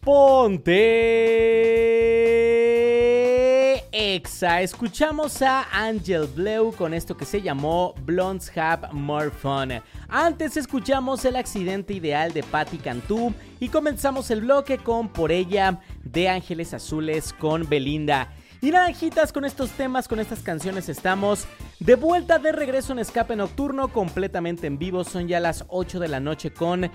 Ponte Exa. Escuchamos a Angel Bleu con esto que se llamó Blondes Have More Fun. Antes escuchamos El Accidente Ideal de Patti Cantú y comenzamos el bloque con Por Ella de Ángeles Azules con Belinda. Y naranjitas, con estos temas, con estas canciones estamos de vuelta, de regreso en Escape Nocturno, completamente en vivo. Son ya las 8 de la noche con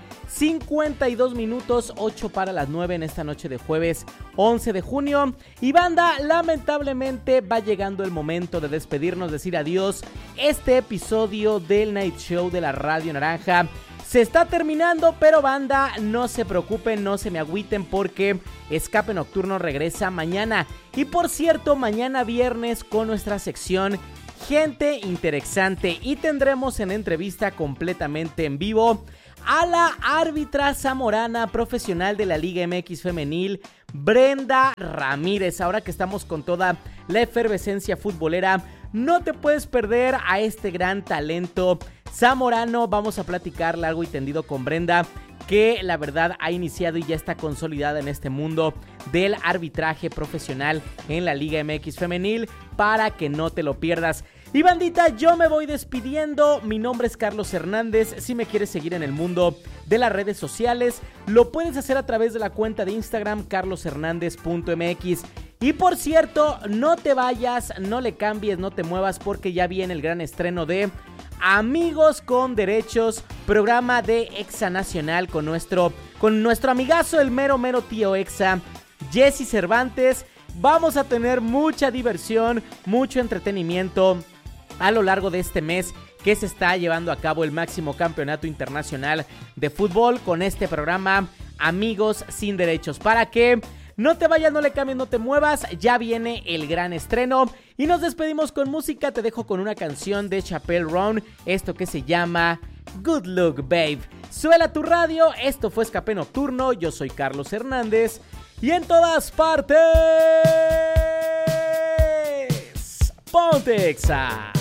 52 minutos, 8 para las 9 en esta noche de jueves 11 de junio. Y banda, lamentablemente va llegando el momento de despedirnos, decir adiós. Este episodio del Night Show de la Radio Naranja se está terminando, pero banda, no se preocupen, no se me agüiten porque Escape Nocturno regresa mañana. Y por cierto, mañana viernes con nuestra sección Gente Interesante y tendremos en entrevista completamente en vivo a la árbitra zamorana profesional de la Liga MX Femenil, Brenda Ramírez. Ahora que estamos con toda la efervescencia futbolera, no te puedes perder a este gran talento zamorano. Vamos a platicar largo y tendido con Brenda, que la verdad ha iniciado y ya está consolidada en este mundo del arbitraje profesional en la Liga MX Femenil, para que no te lo pierdas. Y bandita, yo me voy despidiendo. Mi nombre es Carlos Hernández. Si me quieres seguir en el mundo de las redes sociales, lo puedes hacer a través de la cuenta de Instagram carloshernandez.mx. Y por cierto, no te vayas, no le cambies, no te muevas, porque ya viene el gran estreno de Amigos con Derechos, programa de Exa Nacional con nuestro amigazo, el mero tío Exa, Jesse Cervantes. Vamos a tener mucha diversión, mucho entretenimiento a lo largo de este mes que se está llevando a cabo el máximo campeonato internacional de fútbol con este programa Amigos sin Derechos. Para que no te vayas, no le cambies, no te muevas, ya viene el gran estreno. Y nos despedimos con música, te dejo con una canción de Chappelle Roan, esto que se llama Good Look Babe. Suela tu radio, esto fue Escape Nocturno, yo soy Carlos Hernández. Y en todas partes, ponte Exa.